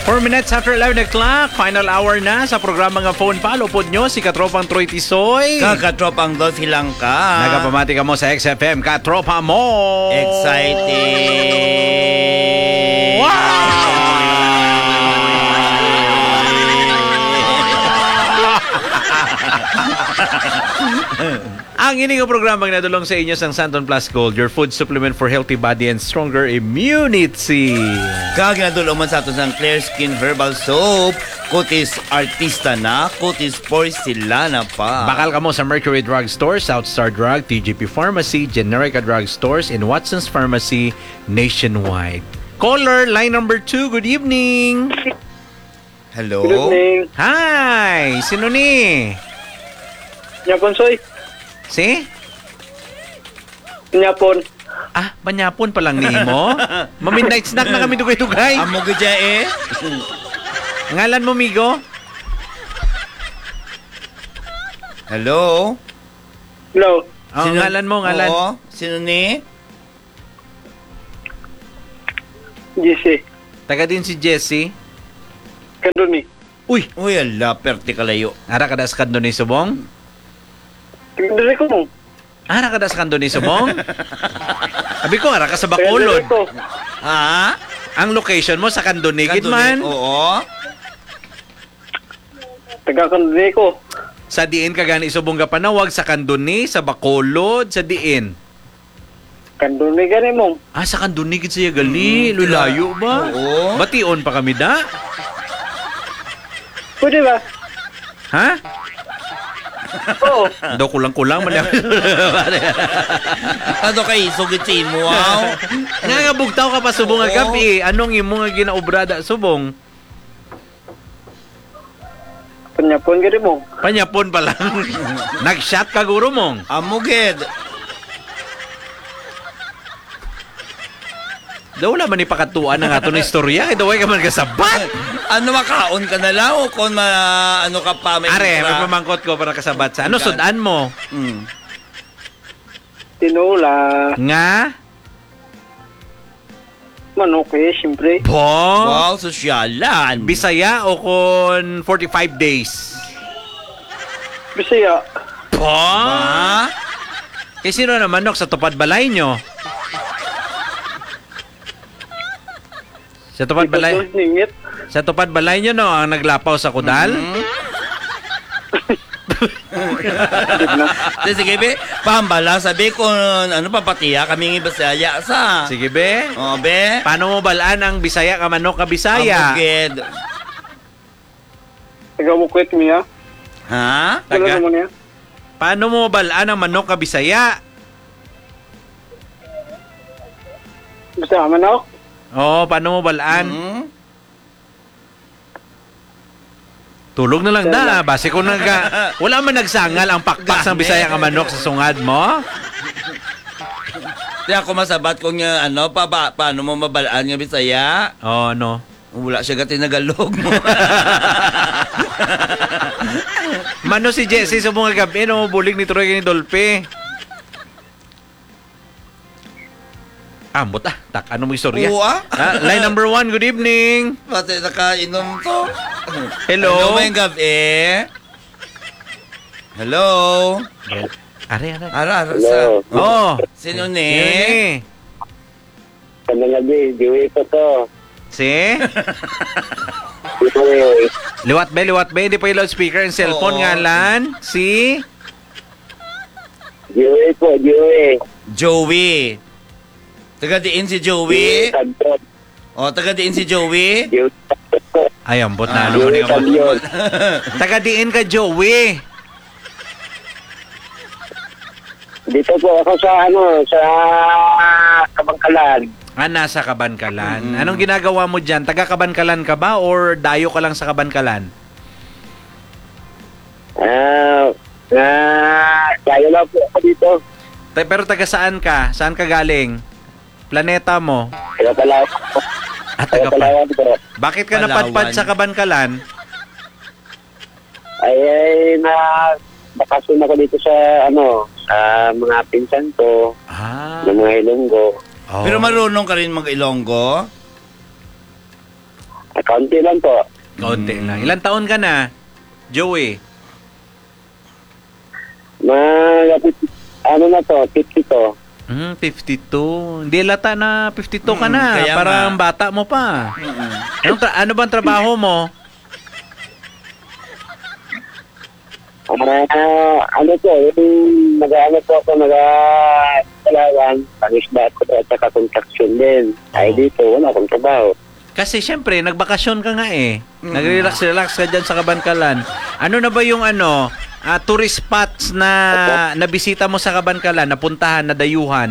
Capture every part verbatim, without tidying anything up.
four minutes after eleven o'clock, final hour na sa programa nga Phone Palo pod nyo, si Katropang Troy Tisoy. Kakatropang Dolphy lang ka. Nagapamati ka mo sa X F M, Katropa mo. Exciting. Wow! Ang ining programang nadulong sa inyo sang Santon Plus Gold, your food supplement for healthy body and stronger immunity. Kag nadulong man sa ato sang Clear Skin Herbal Soap, kutis artista na, kutis porcelana pa. Bakal ka mo sa Mercury Drug Store, South Star Drug, T G P Pharmacy, Generica Drug Stores, and Watson's Pharmacy nationwide. Caller, line number two, good evening. Hello? Good evening. Hi! Sino ni? Nyapon, Soy. Si? Nyapon. Ah, manyapon pa lang ni mo? Ma-midnight snack na kami dugay-dugay. Amo gudya eh. Ngalan mo, migo? Hello? Hello. Oh, ngalan mo, ngalan. Oo. Sino ni? Jesse. Taga din si Jessie. Kanduni. Uy! Uy, ala, perti kalayo. Ara ka das kando ni Subong? Kanduni ko mo. Ara ka das kando ni Subong? Abi ko, ara ka sa Bacolod. Kanduni ko. Ha? Ang location mo sa Kandunigid man. Oo. Taga Kanduni ko. Sa diin ka gani Subong ka panawag, sa Kanduni, sa Bacolod, sa diin. Kanduni gani mo. Ah, sa Kandunigid siya gali. Lulayo ba? Oo. Bation pa kami da? Pwede ba? Ha? Oo. Daw kulang-kulang man. Ano kay sugitin mo, wow? Nangabugtaw ka pa Subong nga Oo. gabi. Anong imo nga ginaubrada Subong? Panyapon gani mo. Panyapon pa lang. Nag-shot ka guro mong. Amo gid. Daw wala man ipakatuan ng ato na istorya. Kaya daw ay ka man kasabat. Ano makaon ka na lang o kung ma, ano ka pa may Are, extra? may pamangkot ko para kasabat sa. Ano sudan mo? Mm. Tinola. Nga? Manok eh, siyempre. Po? Wow, sosyalan. Bisaya o kon forty-five days? Bisaya. Po? Ha? Eh sino na manok sa tupad balay nyo? Sa tupad balay? Ipagod ningit. Sa tupad balay nyo no, ang naglapaw sa kudal? Mm. Sige, be. Pambala, sabi ko, ano papatiya, kaming ibasaya sa. Sige be. O, be. Paano mo balaan ang Bisaya ka manok ka Bisaya? Amugid. Taga mo kwet niya. Ha? Wala Taga? naman niya. Paano mo balaan ang manok ka Bisaya? Basta manok. Oo, paano mo balaan? Mm. Tulog na lang da. Base ko nag... Wala man nagsangal ang pakpak ng Bisaya ka manok sa sungad mo? Di ako masabat kung yung ano, pa, pa, paano mo mabalaan yung Bisaya? Oo, no. Wala siya gati nagalog mo. Mano si Jessie sa mga gabi, no? Bulig ni Troy ni Dolphy. Ambot ah. Tak, ano mo istorya? Oo ah. Ah, line number one, good evening. Pati nakainom to. Hello? Hello, may gabi. Hello? Are, are. Ara, ara sa. Oh. Sino Sino ni? ni? Kanda gabi, diwi ko to. Si? Liwat be, liwat be. Hindi pa yung loudspeaker and cellphone Oo. nga lan. Si? Diwi po, diwi. Joey. Taga diin si Joey. Kadtot. O, taga diin si Joey. Diwi. Ay, ambot na. Ah, Ano mo Diwi ni ambot? Kadtot. Taga diin ka, Joey. Dito po ako sa ano, sa Kabangkalan. Ah, nasa Kabankalan. Mm. Anong ginagawa mo dyan? Taga Kabankalan ka ba or dayo ka lang sa Kabankalan? Ah, ah, kaya lang po ako dito. Ta- Pero taga saan ka? Saan ka galing? Planeta mo? Kaya pala At kaya taga pa. pala po. Bakit ka Palawan. napadpad sa Kabankalan? Ay, ay, na bakasyon ako dito sa ano, sa mga pinsan ko, Ah. ng mga Ilonggo. Oh. Pero marunong ka rin mag-Ilonggo? Kaunti lang po. Kaunti lang. Ilan taon ka na, Joey? Malapit, ano na to, fifty to. Hmm, fifty-two. Hindi lata na fifty-two ka Mm, na. kaya Parang nga. bata mo pa. Mm-mm. Anong tra- ano bang trabaho mo? Ah, ano po, yung nag-ano po ako, nag-alawan, pangisda ko at saka construction din. Ay Oo. dito, wala akong trabaho. Kasi syempre, nagbakasyon ka nga eh. Mm. Nagre-relax-relax ka dyan sa Kabankalan. Ano na ba yung ano, ah, tourist spots na nabisita mo sa Kabankalan, napuntahan, nadayuhan?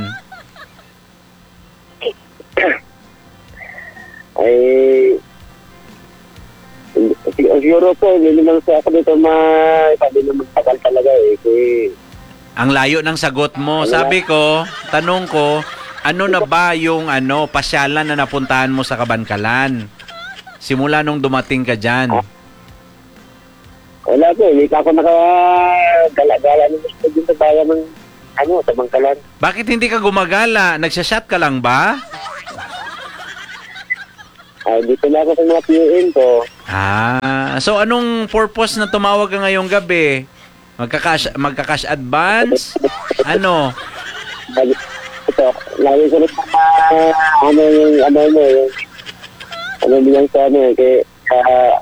Ay, sig- siguro po, hindi naman sa ako dito ma, sabi na magtagal talaga eh. Kasi, Ang layo ng sagot mo. Ano Sabi ko, tanong ko, ano na ba yung ano, pasyalan na napuntahan mo sa Kabankalan? Simula nung dumating ka dyan. wala po, hindi pa ako nakagala-gala ng gusto din sa bayan ng, ano, sa Bangkalan. Bakit hindi ka gumagala? Nagsashot ka lang ba? Ay, dito na ako sa mga P U N ko. Ah, so anong purpose na tumawag ka ngayong gabi? Magka-cash, magka-cash advance? Ano? Lagi, ito, lagi ko rin pa, ano yung, ano mo, yung, ano bilang sa ano, eh, kaya, uh,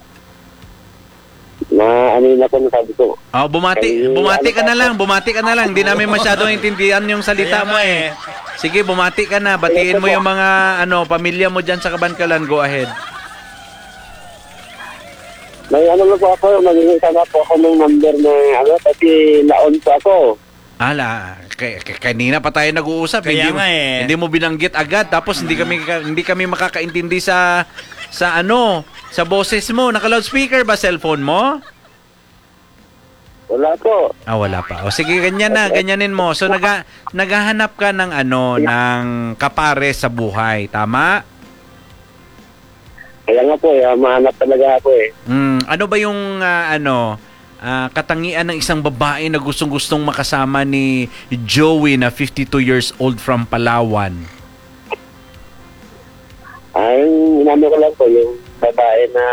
na, ano yun ako, nasabi ko, Oh, bumati, bumati ka na lang, bumati ka na lang. Hindi namin masyadong intindihan yung salita Kaya mo nga eh. Sige, bumati ka na. Batiin mo yung mga ano, pamilya mo diyan sa Kabankalan. Go ahead. may ano na po ako, magiging sana po ako ng number na, ano, kasi laon po ako. Ala, k- k- kanina pa tayo nag-uusap. Kaya hindi, mo- nga eh. hindi mo binanggit agad. Tapos hindi kami ka- hindi kami makakaintindi sa sa ano, sa boses mo. Naka-loudspeaker ba cellphone mo? Wala po. Ah, wala pa. O sige, ganyan na, ganyanin mo. So naga, naghahanap ka ng ano, ng kapare sa buhay, tama? Kaya nga po, eh, mahanap talaga ako eh. Mm, ano ba yung ah, ano, ah, katangian ng isang babae na gustong-gustong makasama ni Joey na fifty-two years old from Palawan? Ay, inano ko lang po, yung babae na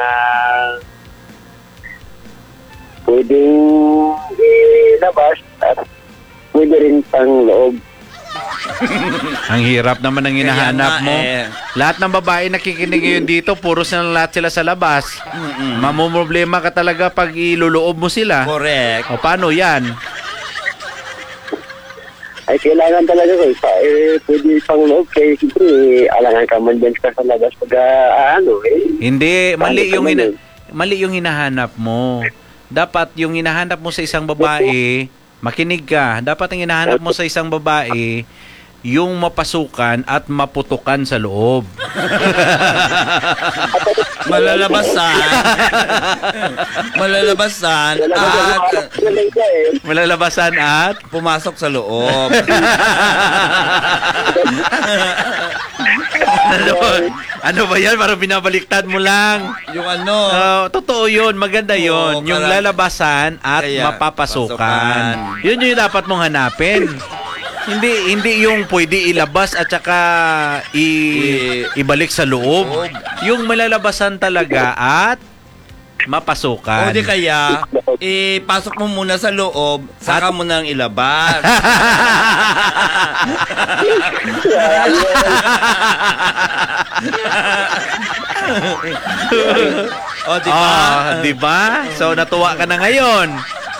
pwedeng ilabas at pwede rin pang loob. Ang hirap naman ng hinahanap Kaya nga mo. eh. Lahat ng babae nakikinig ngayon dito, puro sila lahat sila sa labas. Mm-mm. Mamumroblema ka talaga pag iluloob mo sila. Correct. O paano yan? Ay, kailangan talaga ko, ipa, eh, pwede pang loob, kaya siyempre, eh, alangan ka man dyan ka sa labas pag, ah, ano, eh. Hindi, mali Paano yung, ka hina- man mali yung hinahanap mo. Dapat yung hinahanap mo sa isang babae, makinig ka, dapat ang hinahanap mo sa isang babae, yung mapasukan at maputukan sa loob. Malalabasan. Malalabasan at Wala ka eh. Malalabasan at pumasok sa loob. ano, ano ba yan? Parang binabaliktad mo lang. Yung ano, Ah, totoo yun, maganda yun. Oo, Yung parang- lalabasan at Kaya, mapapasukan. pasukan. Yun yung dapat mong hanapin. Hindi hindi yung pwede ilabas at saka i, I- ibalik sa loob. Loob. Yung malalabasan talaga at mapasukan. o di kaya, ipasok mo muna sa loob, saka mo nang ilabas. o di ba? Ah, di ba? So natuwa ka na ngayon.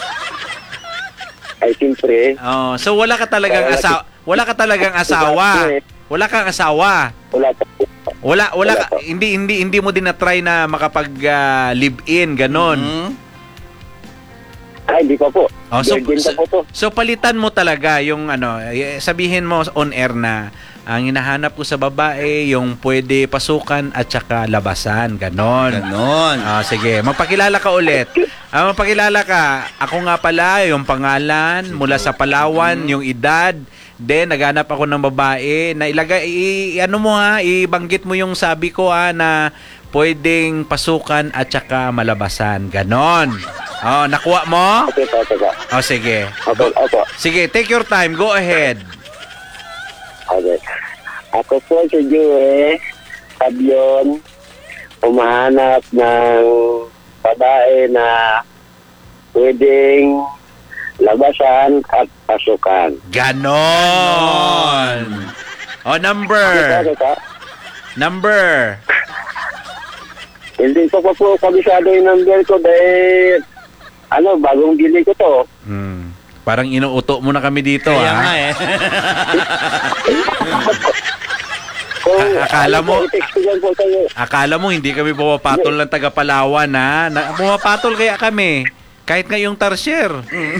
Ay, siyempre, Oh, so wala ka talagang asawa, wala ka talagang asawa. Wala kang asawa. wala pa po. Wala wala Wala ka, po. hindi hindi hindi mo din na try na makapag ah, live in ganon. Hmm? Ay, di pa po. Oh, so, Virgin so, pa po to. so palitan mo talaga yung ano, eh, sabihin mo on air na ang hinahanap ko sa babae yung pwede pasukan at saka labasan, ganon. Ganon. Ah, sige, magpakilala ka ulit. Ah, magpakilala ka. Ako nga pala, yung pangalan, mula sa Palawan, yung edad. Then, naghanap ako ng babae na ilagay, i, ano mo ha, ibanggit mo yung sabi ko ha, na pwedeng pasukan at saka malabasan. Ganon. Oh, nakuha mo? Okay po, okay po. Oh, sige. Opo, opo. Sige, take your time. Go ahead. Okay. Ako po si Joey Sabion, umahanap ng babae na pwedeng labasan at pasukan. Ganon. O, number. Ano ka? Number. Hindi ko pa po kabisado yung number ko dahil ano, bagong bili ko to. Hmm. Parang inuuto mo na kami dito, Kaya ha? nga eh. Kung A- akala ano mo- po, i-text ko lang po sa'yo. Akala mo hindi kami pumapatol ng taga Palawan, ha? Na, pumapatol kaya kami. Kahit ngayong Tarsier.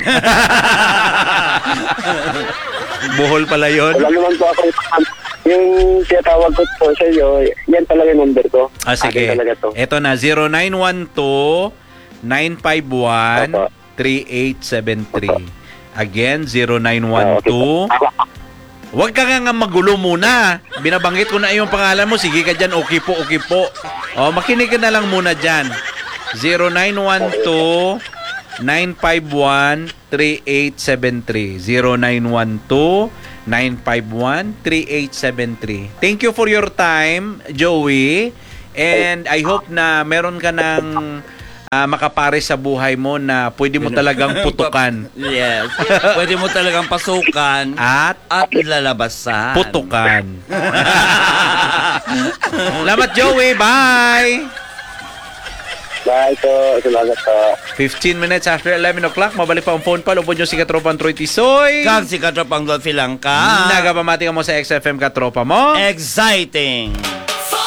Bohol pala yun. Wala naman po ako. Yung tinatawag ko po sa iyo, yan talaga yung number ko. Ah, sige. Akin talaga to. Ito na, zero nine one two, nine five one, three eight seven three. Again, zero nine one two. Huwag ka nga nga magulo muna. Binabanggit ko na yung pangalan mo. Sige ka dyan, okay po, okay po. O, makinig ka na lang muna dyan. zero nine one two, nine five one, three eight seven three. zero nine one two, nine five one, three eight seven three. Thank you for your time, Joey. And I hope na meron ka ng ah, makapare sa buhay mo na pwede mo talagang putukan. Yes. Pwede mo talagang pasukan At at lalabasan. putukan. Salamat, Joey. Bye! Bye po. Salamat po. fifteen minutes after eleven o'clock, mabalik pa ang phone call. Upod nyo si Katropang Troy Tisoy. Kag si Katropang Dolphy lang ka. Nagapamati ka mo sa X F M Katropa mo. Exciting.